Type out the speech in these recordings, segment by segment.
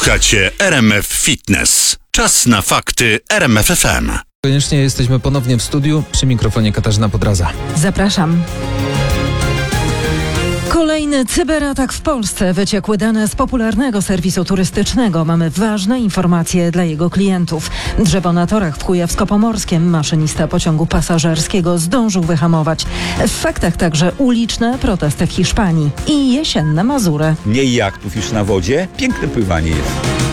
Słuchacie RMF Fitness. Czas na fakty RMF FM. Koniecznie jesteśmy ponownie w studiu, przy mikrofonie Katarzyna Podraza. Zapraszam. Kolejny cyberatak w Polsce. Wyciekły dane z popularnego serwisu turystycznego. Mamy ważne informacje dla jego klientów. Drzewo na torach w Kujawsko-Pomorskiem. Maszynista pociągu pasażerskiego zdążył wyhamować. W faktach także uliczne protesty w Hiszpanii i jesienne Mazury. Mniej jachtów niż na wodzie, piękne pływanie jest.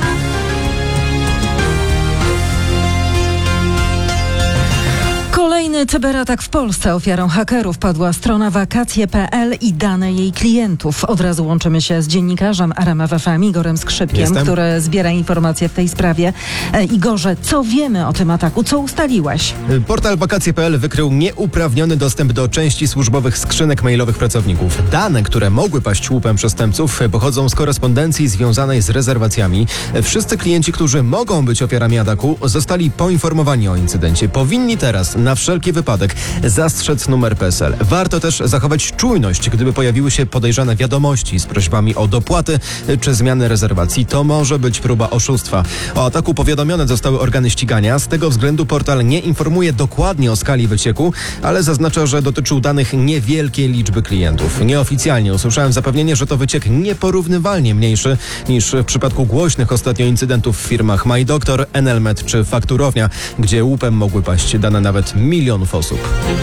Kolejny cyberatak w Polsce. Ofiarą hakerów padła strona wakacje.pl i dane jej klientów. Od razu łączymy się z dziennikarzem RMF FM Igorem Skrzypkiem, który zbiera informacje w tej sprawie. Igorze, co wiemy o tym ataku? Co ustaliłeś? Portal wakacje.pl wykrył nieuprawniony dostęp do części służbowych skrzynek mailowych pracowników. Dane, które mogły paść łupem przestępców, pochodzą z korespondencji związanej z rezerwacjami. Wszyscy klienci, którzy mogą być ofiarami ataku, zostali poinformowani o incydencie. Powinni teraz na wszelki wypadek zastrzec numer PESEL. Warto też zachować czujność, gdyby pojawiły się podejrzane wiadomości z prośbami o dopłaty czy zmiany rezerwacji. To może być próba oszustwa. O ataku powiadomione zostały organy ścigania. Z tego względu portal nie informuje dokładnie o skali wycieku, ale zaznacza, że dotyczył danych niewielkiej liczby klientów. Nieoficjalnie usłyszałem zapewnienie, że to wyciek nieporównywalnie mniejszy niż w przypadku głośnych ostatnio incydentów w firmach MyDoktor, Enelmet czy Fakturownia, gdzie łupem mogły paść dane nawet milionów osób.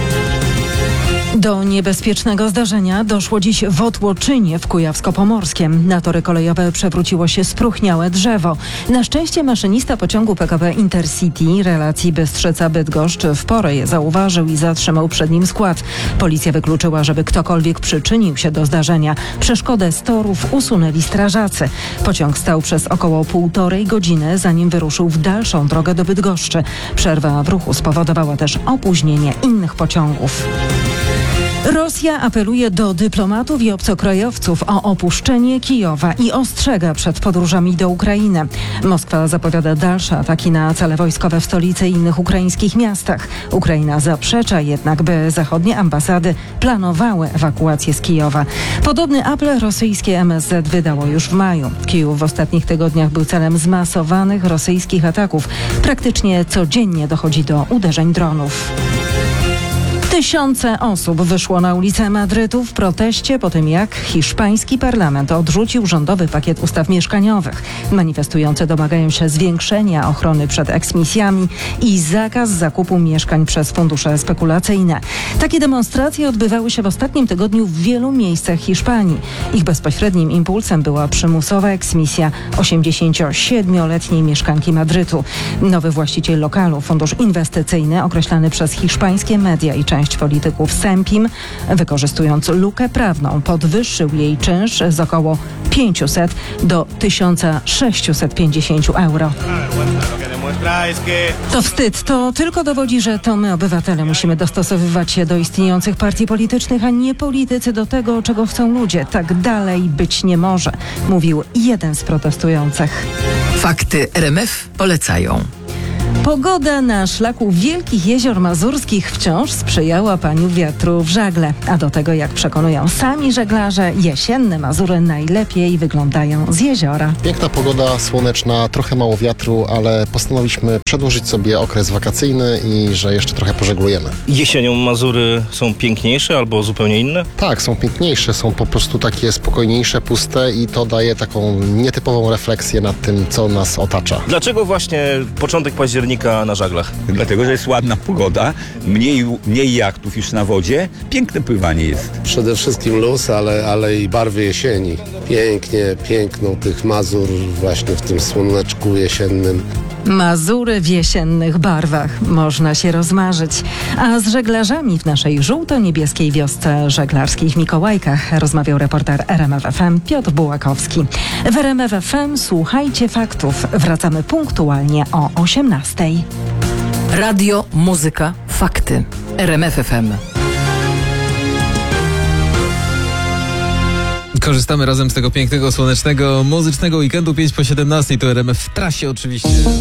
Do niebezpiecznego zdarzenia doszło dziś w Otłoczynie w Kujawsko-Pomorskiem. Na tory kolejowe przewróciło się spróchniałe drzewo. Na szczęście maszynista pociągu PKP Intercity relacji Bystrzyca-Bydgoszcz w porę je zauważył i zatrzymał przed nim skład. Policja wykluczyła, żeby ktokolwiek przyczynił się do zdarzenia. Przeszkodę z torów usunęli strażacy. Pociąg stał przez około 1,5 godziny, zanim wyruszył w dalszą drogę do Bydgoszczy. Przerwa w ruchu spowodowała też opóźnienie innych pociągów. Rosja apeluje do dyplomatów i obcokrajowców o opuszczenie Kijowa i ostrzega przed podróżami do Ukrainy. Moskwa zapowiada dalsze ataki na cele wojskowe w stolicy i innych ukraińskich miastach. Ukraina zaprzecza jednak, by zachodnie ambasady planowały ewakuację z Kijowa. Podobny apel rosyjskie MSZ wydało już w maju. Kijów w ostatnich tygodniach był celem zmasowanych rosyjskich ataków. Praktycznie codziennie dochodzi do uderzeń dronów. Tysiące osób wyszło na ulice Madrytu w proteście po tym, jak hiszpański parlament odrzucił rządowy pakiet ustaw mieszkaniowych. Manifestujący domagają się zwiększenia ochrony przed eksmisjami i zakaz zakupu mieszkań przez fundusze spekulacyjne. Takie demonstracje odbywały się w ostatnim tygodniu w wielu miejscach Hiszpanii. Ich bezpośrednim impulsem była przymusowa eksmisja 87-letniej mieszkanki Madrytu. Nowy właściciel lokalu, fundusz inwestycyjny określany przez hiszpańskie media i część polityków Sempim, wykorzystując lukę prawną, podwyższył jej czynsz z około 500 do 1650 euro. To wstyd. To tylko dowodzi, że to my, obywatele, musimy dostosowywać się do istniejących partii politycznych, a nie politycy do tego, czego chcą ludzie. Tak dalej być nie może, mówił jeden z protestujących. Fakty RMF polecają. Pogoda na szlaku Wielkich Jezior Mazurskich wciąż sprzyjała paniu wiatru w żagle. A do tego, jak przekonują sami żeglarze, jesienne Mazury najlepiej wyglądają z jeziora. Piękna pogoda, słoneczna, trochę mało wiatru, ale postanowiliśmy przedłużyć sobie okres wakacyjny i że jeszcze trochę pożeglujemy. Jesienią Mazury są piękniejsze albo zupełnie inne? Tak, są piękniejsze, są po prostu takie spokojniejsze, puste i to daje taką nietypową refleksję nad tym, co nas otacza. Dlaczego właśnie początek października na żaglach? Dlatego, że jest ładna pogoda, mniej jachtów niż na wodzie, piękne pływanie jest. Przede wszystkim luz, ale i barwy jesieni. Piękną tych Mazur właśnie w tym słoneczku jesiennym. Mazury w jesiennych barwach. Można się rozmarzyć. A z żeglarzami w naszej żółto-niebieskiej wiosce żeglarskiej w Mikołajkach rozmawiał reporter RMF FM Piotr Bułakowski. W RMF FM słuchajcie faktów. Wracamy punktualnie o 18:00. Radio, muzyka, fakty. RMF FM. Korzystamy razem z tego pięknego, słonecznego, muzycznego weekendu 5 po 17. To RMF w trasie oczywiście.